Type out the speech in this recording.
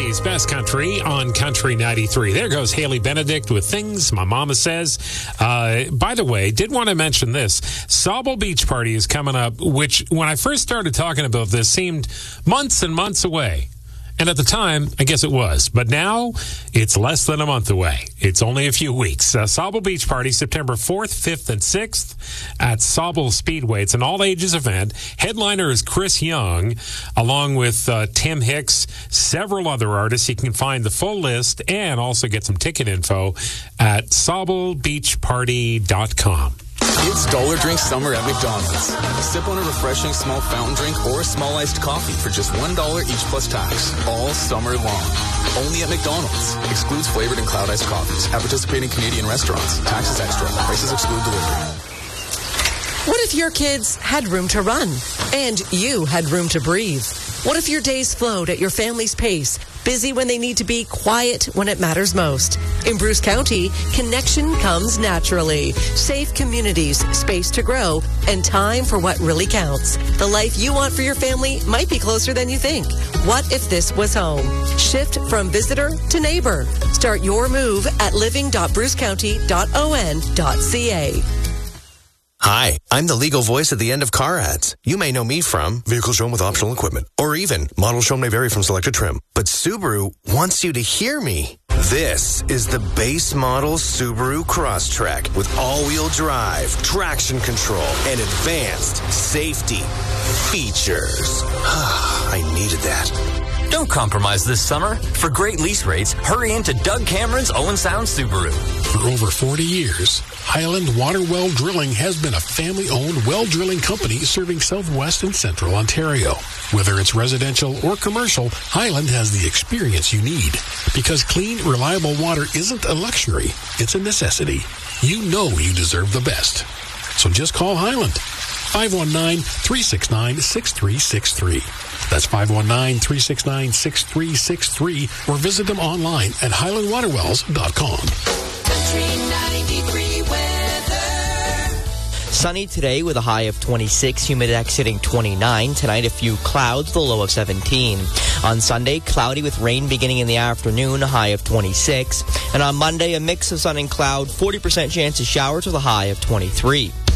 Country's Best Country on Country 93. There goes Haley Benedict with Things My Mama Says. By the way, did want to mention this. Sauble Beach Party is coming up, which when I first started talking about this seemed months and months away. And at the time, I guess it was. But now, it's less than a month away. It's only a few weeks. Sauble Beach Party, September 4th, 5th, and 6th at Sauble Speedway. It's an all-ages event. Headliner is Chris Young, along with Tim Hicks, several other artists. You can find the full list and also get some ticket info at SaubleBeachParty.com. It's Dollar Drink Summer at McDonald's. Sip on a refreshing small fountain drink or a small iced coffee for just $1 each plus tax, all summer long. Only at McDonald's. Excludes flavored and cloud iced coffees at participating Canadian restaurants. Taxes extra. Prices exclude delivery. What if your kids had room to run and you had room to breathe? What if your days flowed at your family's pace, busy when they need to be, quiet when it matters most? In Bruce County, connection comes naturally. Safe communities, space to grow, and time for what really counts. The life you want for your family might be closer than you think. What if this was home? Shift from visitor to neighbor. Start your move at living.brucecounty.on.ca. Hi, I'm the legal voice at the end of car ads. You may know me from vehicles shown with optional equipment, or even models shown may vary from selected trim. But Subaru wants you to hear me. This is the base model Subaru Crosstrek with all-wheel drive, traction control, and advanced safety features. I needed that. Don't compromise this summer. For great lease rates, hurry into Doug Cameron's Owen Sound Subaru. For over 40 years, Highland Water Well Drilling has been a family-owned well drilling company serving southwest and central Ontario. Whether it's residential or commercial, Highland has the experience you need. Because clean, reliable water isn't a luxury, it's a necessity. You know you deserve the best. So just call Highland. 519-369-6363. That's 519-369-6363, or visit them online at highlandwaterwells.com. Country 93 weather. Sunny today with a high of 26, humid exceeding 29. Tonight, a few clouds, the low of 17. On Sunday, cloudy with rain beginning in the afternoon, a high of 26. And on Monday, a mix of sun and cloud, 40% chance of showers with a high of 23.